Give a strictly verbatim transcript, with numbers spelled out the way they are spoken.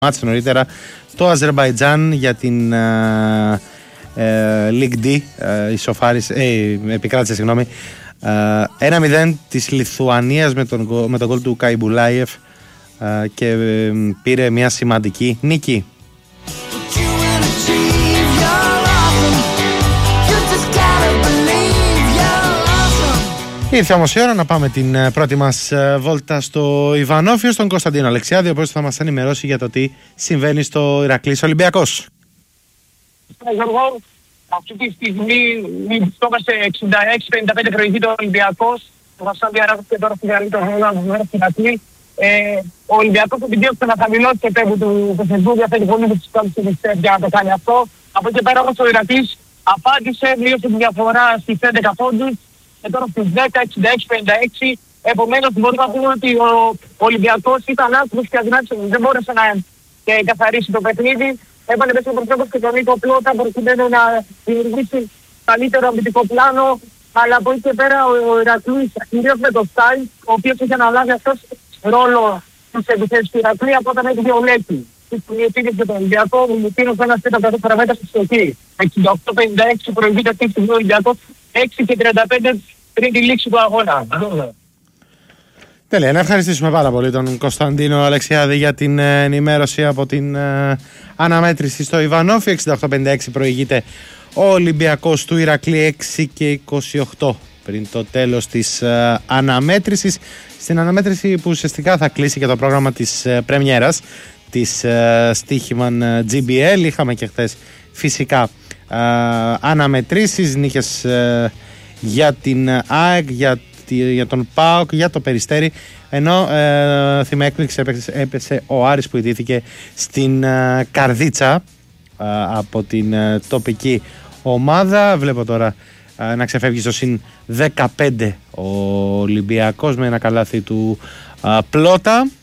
μάτς νωρίτερα το Αζερμπαϊτζάν για την ε, ε, League D, ε, ισοφάρισε, ε, επικράτησε συγγνώμη, ε, ένα μηδέν της Λιθουανίας με τον, με τον γκολ του Καϊμπουλάιεφ ε, και ε, πήρε μια σημαντική νίκη. Ήρθε όμως η ώρα να πάμε την πρώτη μας βόλτα στο Ιβανόφιο, στον Κωνσταντίνο Αλεξιάδη, ο οποίος θα μας ενημερώσει για το τι συμβαίνει στο Ηρακλής Ολυμπιακός. Γιώργο, αυτή τη στιγμή βρισκόμαστε εξήντα έξι πενήντα πέντε προηγείται ο Ολυμπιακός. Το Βασάν διαρράγεται τώρα στην καλύτερη χρονιά στην Ηρακλή. Ο Ολυμπιακός επιδίωξε να χαμηλώσει το τέμπο του Πεσσεβού, διαθέτει πολύ με τους κάλους για να το κάνει αυτό. Από εκεί πέρα όμως ο Ηρακλής απάντησε, μείωσε τη διαφορά στις έντεκα πόντους. Και τώρα στις δέκα, εξήντα έξι πενήντα έξι. Επομένως μπορούμε να πούμε ότι ο Ολυμπιακός ήταν άκρος και αδυνάτης, δεν μπόρεσε να καθαρίσει το παιχνίδι. Έβαλε μέσα από τρόπος και τον Νίκο Πλότα προκειμένου να δημιουργήσει καλύτερο αμυντικό πλάνο. Αλλά από εκεί και πέρα ο Ηρακλής, κυρίως με το Στάι, ο οποίος είχε αναλάβει αυτός ρόλο της επιθέσεις του Ηρακλή από όταν έχει διολέξει. Στην ευθύνη και τον Ολυμπιακό, ο Λουτίνος ένας πέντε παραμέτρα στη στοχή. εξήντα οκτώ πενήντα έξι προηγείται αυτή τη στιγμή ο Ολυμπιακός, έξι και τριάντα πέντε πριν τη λήξη του αγώνα. Τέλεια, να ευχαριστήσουμε πάρα πολύ τον Κωνσταντίνο Αλεξιάδη για την ενημέρωση από την ε, αναμέτρηση στο Ιβανόφι. εξήντα οκτώ πενήντα έξι προηγείται ο Ολυμπιακός του Ηρακλή, έξι και είκοσι οκτώ πριν το τέλος της ε, αναμέτρησης. Στην αναμέτρηση που ουσιαστικά θα κλείσει και το πρόγραμμα της ε, πρεμιέρας της ε, Στίχημαν τζι μπι ελ. Είχαμε και χθες φυσικά ε, αναμετρήσεις, νίκες ε, για την ΑΕΚ, για, για τον ΠΑΟΚ, για το Περιστέρι, ενώ ε, θύμα έκπληξη έπαιξε, έπεσε ο Άρης που ιτήθηκε στην ε, Καρδίτσα ε, από την ε, τοπική ομάδα. Βλέπω τώρα ε, να ξεφεύγει στο συν δεκαπέντε ο Ολυμπιακός με ένα καλάθι του ε, Πλότα.